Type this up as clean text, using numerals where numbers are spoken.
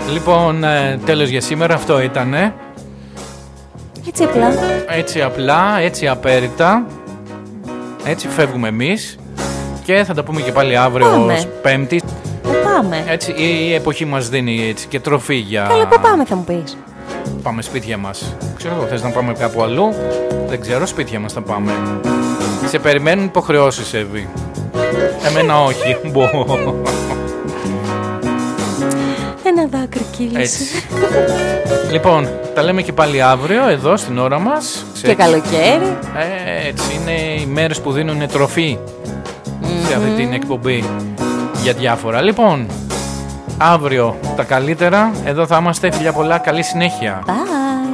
Λοιπόν, τέλος για σήμερα, αυτό ήτανε. Έτσι απλά. Έτσι απλά, έτσι απέρριτα. Έτσι φεύγουμε εμείς. Και θα τα πούμε και πάλι αύριο ως Πέμπτη. Πάμε. Έτσι η εποχή μας δίνει έτσι και τροφή για... Καλά, πού πάμε θα μου πεις? Πάμε σπίτια μας. Ξέρω, θες να πάμε κάπου αλλού? Δεν ξέρω, σπίτια μας θα πάμε. Σε περιμένουν υποχρεώσεις, Εύη. Εμένα όχι. Ένα δάκρυ κύλησε. Λοιπόν, τα λέμε και πάλι αύριο εδώ στην ώρα μας. Και καλοκαίρι. Έτσι είναι οι μέρες που δίνουν τροφή σε αυτή την εκπομπή για διάφορα. Λοιπόν, αύριο τα καλύτερα. Εδώ θα είμαστε. Φιλιά πολλά, καλή συνέχεια. Bye.